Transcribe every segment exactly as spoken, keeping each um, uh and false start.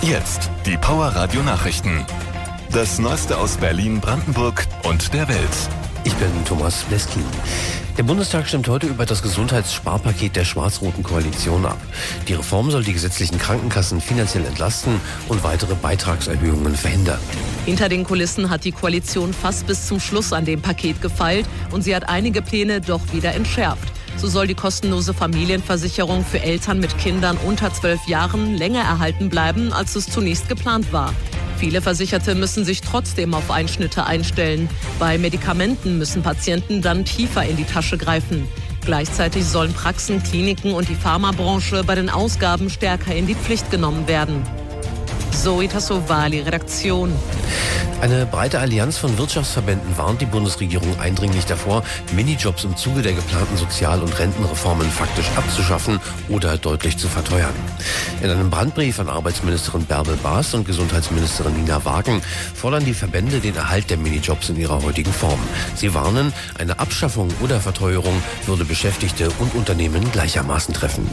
Jetzt die Power Radio Nachrichten. Das Neueste aus Berlin, Brandenburg und der Welt. Ich bin Thomas Bleskin. Der Bundestag stimmt heute über das Gesundheitssparpaket der schwarz-roten Koalition ab. Die Reform soll die gesetzlichen Krankenkassen finanziell entlasten und weitere Beitragserhöhungen verhindern. Hinter den Kulissen hat die Koalition fast bis zum Schluss an dem Paket gefeilt und sie hat einige Pläne doch wieder entschärft. So soll die kostenlose Familienversicherung für Eltern mit Kindern unter zwölf Jahren länger erhalten bleiben, als es zunächst geplant war. Viele Versicherte müssen sich trotzdem auf Einschnitte einstellen. Bei Medikamenten müssen Patienten dann tiefer in die Tasche greifen. Gleichzeitig sollen Praxen, Kliniken und die Pharmabranche bei den Ausgaben stärker in die Pflicht genommen werden. Zoe Tassovali, Redaktion. Eine breite Allianz von Wirtschaftsverbänden warnt die Bundesregierung eindringlich davor, Minijobs im Zuge der geplanten Sozial- und Rentenreformen faktisch abzuschaffen oder deutlich zu verteuern. In einem Brandbrief an Arbeitsministerin Bärbel Baas und Gesundheitsministerin Nina Wagen fordern die Verbände den Erhalt der Minijobs in ihrer heutigen Form. Sie warnen, eine Abschaffung oder Verteuerung würde Beschäftigte und Unternehmen gleichermaßen treffen.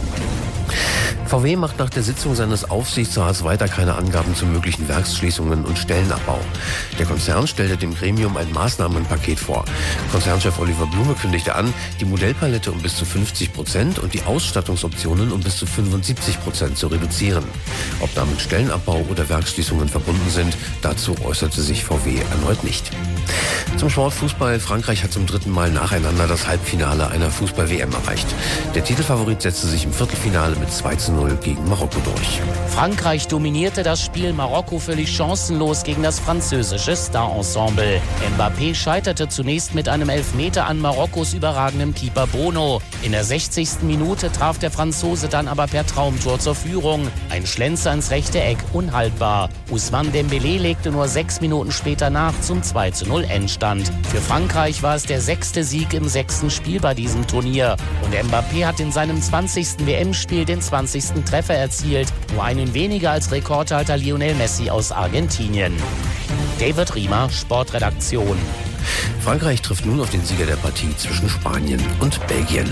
V W macht nach der Sitzung seines Aufsichtsrats weiter keine Angaben zu möglichen Werksschließungen und Stellenabbau. Der Konzern stellte dem Gremium ein Maßnahmenpaket vor. Konzernchef Oliver Blume kündigte an, die Modellpalette um bis zu fünfzig Prozent und die Ausstattungsoptionen um bis zu fünfundsiebzig Prozent zu reduzieren. Ob damit Stellenabbau oder Werksschließungen verbunden sind, dazu äußerte sich V W erneut nicht. Zum Sportfußball. Frankreich hat zum dritten Mal nacheinander das Halbfinale einer Fußball-W M erreicht. Der Titelfavorit setzte sich im Viertelfinale mit zwei zu null gegen Marokko durch. Frankreich dominierte das Spiel, Marokko völlig chancenlos gegen das französische Star-Ensemble. Mbappé scheiterte zunächst mit einem Elfmeter an Marokkos überragendem Keeper Bono. In der sechzigsten Minute traf der Franzose dann aber per Traumtor zur Führung. Ein Schlenzer ins rechte Eck, unhaltbar. Ousmane Dembélé legte nur sechs Minuten später nach zum zwei zu null Endstand. Für Frankreich war es der sechste Sieg im sechsten Spiel bei diesem Turnier. Und Mbappé hat in seinem zwanzigsten W M-Spiel den zwanzigsten Treffer erzielt, nur einen weniger als Rekordhalter Lionel Messi aus Argentinien. David Riemer, Sportredaktion. Frankreich trifft nun auf den Sieger der Partie zwischen Spanien und Belgien.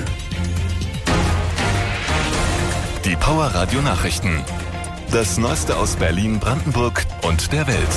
Die Power Radio Nachrichten. Das Neueste aus Berlin, Brandenburg und der Welt.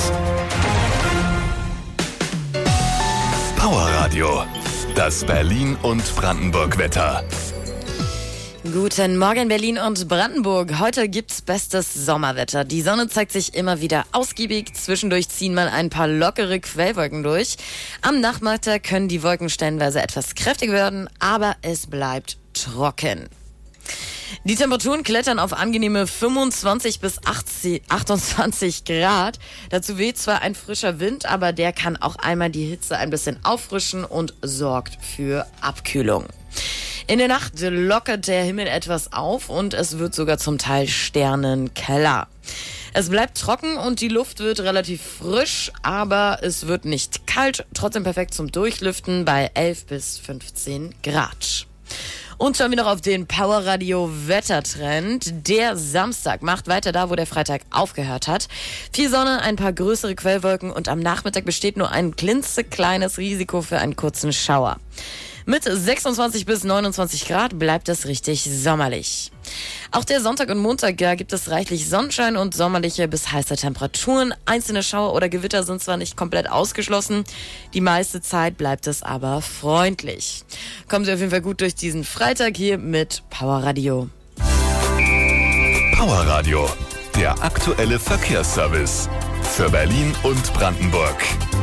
Power Radio. Das Berlin und Brandenburg Wetter. Guten Morgen Berlin und Brandenburg. Heute gibt's bestes Sommerwetter. Die Sonne zeigt sich immer wieder ausgiebig. Zwischendurch ziehen mal ein paar lockere Quellwolken durch. Am Nachmittag können die Wolken stellenweise etwas kräftiger werden, aber es bleibt trocken. Die Temperaturen klettern auf angenehme fünfundzwanzig bis achtundzwanzig Grad. Dazu weht zwar ein frischer Wind, aber der kann auch einmal die Hitze ein bisschen auffrischen und sorgt für Abkühlung. In der Nacht lockert der Himmel etwas auf und es wird sogar zum Teil sternenkeller. Es bleibt trocken und die Luft wird relativ frisch, aber es wird nicht kalt, trotzdem perfekt zum Durchlüften bei elf bis fünfzehn Grad. Und schauen wir noch auf den Power Radio Wettertrend. Der Samstag macht weiter da, wo der Freitag aufgehört hat. Viel Sonne, ein paar größere Quellwolken und am Nachmittag besteht nur ein klitzekleines Risiko für einen kurzen Schauer. Mit sechsundzwanzig bis neunundzwanzig Grad bleibt es richtig sommerlich. Auch der Sonntag und Montag, ja, gibt es reichlich Sonnenschein und sommerliche bis heiße Temperaturen. Einzelne Schauer oder Gewitter sind zwar nicht komplett ausgeschlossen, die meiste Zeit bleibt es aber freundlich. Kommen Sie auf jeden Fall gut durch diesen Freitag hier mit Power Radio. Power Radio, der aktuelle Verkehrsservice für Berlin und Brandenburg.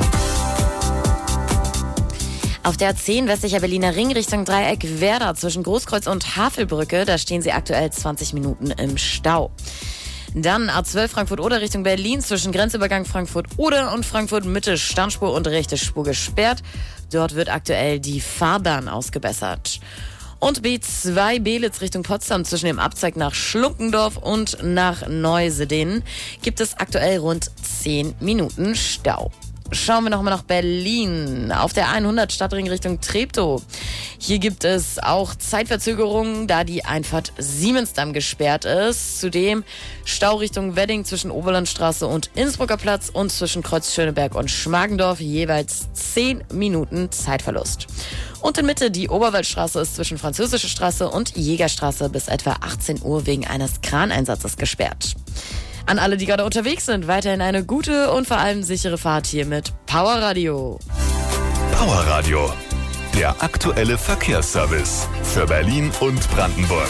Auf der A zehn westlicher Berliner Ring Richtung Dreieck Werder zwischen Großkreuz und Havelbrücke, da stehen Sie aktuell zwanzig Minuten im Stau. Dann A zwölf Frankfurt-Oder Richtung Berlin zwischen Grenzübergang Frankfurt-Oder und Frankfurt-Mitte Standspur und rechte Spur gesperrt. Dort wird aktuell die Fahrbahn ausgebessert. Und B zwei Belitz Richtung Potsdam zwischen dem Abzweig nach Schluckendorf und nach Neusedin gibt es aktuell rund zehn Minuten Stau. Schauen wir nochmal nach Berlin. Auf der hundert Stadtring Richtung Treptow. Hier gibt es auch Zeitverzögerungen, da die Einfahrt Siemensdamm gesperrt ist. Zudem Stau Richtung Wedding zwischen Oberlandstraße und Innsbrucker Platz und zwischen Kreuz Schöneberg und Schmargendorf jeweils zehn Minuten Zeitverlust. Und in Mitte die Oberwaldstraße ist zwischen Französische Straße und Jägerstraße bis etwa achtzehn Uhr wegen eines Kraneinsatzes gesperrt. An alle, die gerade unterwegs sind, weiterhin eine gute und vor allem sichere Fahrt hier mit Power Radio. Power Radio, der aktuelle Verkehrsservice für Berlin und Brandenburg.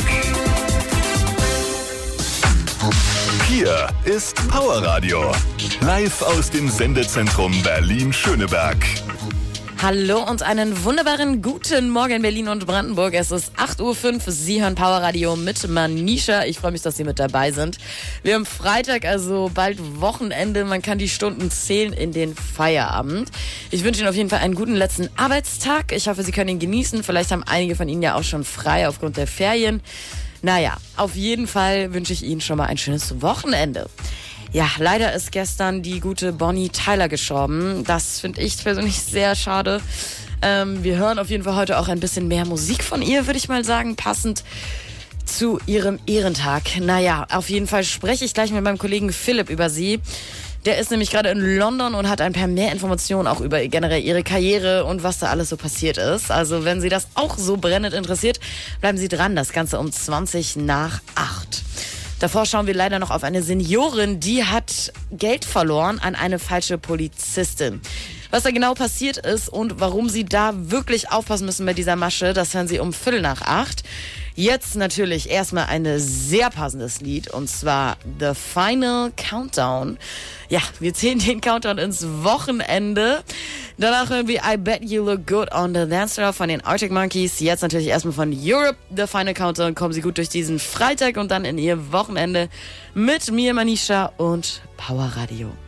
Hier ist Power Radio, live aus dem Sendezentrum Berlin-Schöneberg. Hallo und einen wunderbaren guten Morgen Berlin und Brandenburg. Es ist acht Uhr fünf, Sie hören Power Radio mit Manisha. Ich freue mich, dass Sie mit dabei sind. Wir haben Freitag, also bald Wochenende. Man kann die Stunden zählen in den Feierabend. Ich wünsche Ihnen auf jeden Fall einen guten letzten Arbeitstag. Ich hoffe, Sie können ihn genießen. Vielleicht haben einige von Ihnen ja auch schon frei aufgrund der Ferien. Naja, auf jeden Fall wünsche ich Ihnen schon mal ein schönes Wochenende. Ja, leider ist gestern die gute Bonnie Tyler gestorben. Das finde ich persönlich sehr schade. Ähm, wir hören auf jeden Fall heute auch ein bisschen mehr Musik von ihr, würde ich mal sagen, passend zu ihrem Ehrentag. Naja, auf jeden Fall spreche ich gleich mit meinem Kollegen Philipp über sie. Der ist nämlich gerade in London und hat ein paar mehr Informationen auch über generell ihre Karriere und was da alles so passiert ist. Also wenn Sie das auch so brennend interessiert, bleiben Sie dran. Das Ganze um zwanzig nach acht. Davor schauen wir leider noch auf eine Seniorin, die hat Geld verloren an eine falsche Polizistin. Was da genau passiert ist und warum Sie da wirklich aufpassen müssen bei dieser Masche, das hören Sie um Viertel nach acht. Jetzt natürlich erstmal ein sehr passendes Lied, und zwar The Final Countdown. Ja, wir zählen den Countdown ins Wochenende. Danach hören wir I Bet You Look Good on the Dance Floor von den Arctic Monkeys. Jetzt natürlich erstmal von Europe, The Final Countdown. Kommen Sie gut durch diesen Freitag und dann in Ihr Wochenende mit mir, Manisha und Power Radio.